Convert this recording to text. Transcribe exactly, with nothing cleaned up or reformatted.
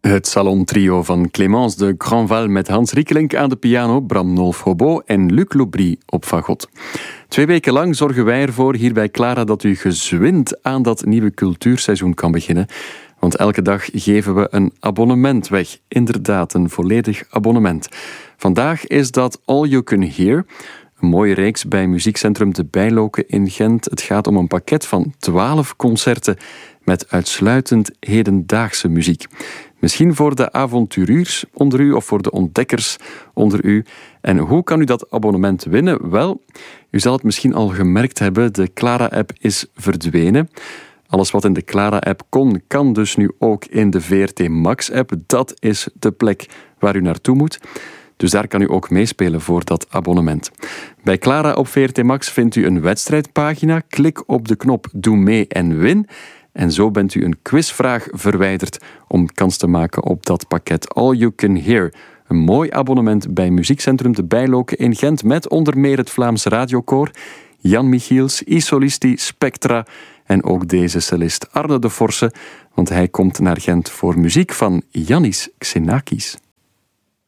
Het salontrio van Clémence de Grandval met Hans Riekelink aan de piano, Bram Nolf hobo en Luc Lobry op fagot. Twee weken lang zorgen wij ervoor hier bij Clara dat u gezwind aan dat nieuwe cultuurseizoen kan beginnen. Want elke dag geven we een abonnement weg. Inderdaad, een volledig abonnement. Vandaag is dat All You Can Hear. Een mooie reeks bij muziekcentrum De Bijloken in Gent. Het gaat om een pakket van twaalf concerten met uitsluitend hedendaagse muziek. Misschien voor de avonturiers onder u of voor de ontdekkers onder u. En hoe kan u dat abonnement winnen? Wel, u zal het misschien al gemerkt hebben, de Clara-app is verdwenen. Alles wat in de Clara-app kon, kan dus nu ook in de V R T Max-app. Dat is de plek waar u naartoe moet. Dus daar kan u ook meespelen voor dat abonnement. Bij Clara op V R T Max vindt u een wedstrijdpagina. Klik op de knop Doe mee en win. En zo bent u een quizvraag verwijderd om kans te maken op dat pakket All You Can Hear. Een mooi abonnement bij muziekcentrum De Bijloken in Gent met onder meer het Vlaams Radiokoor, Jan Michiels, Isolisti, Spectra en ook deze cellist Arne de Forse, want hij komt naar Gent voor muziek van Yannis Xenakis.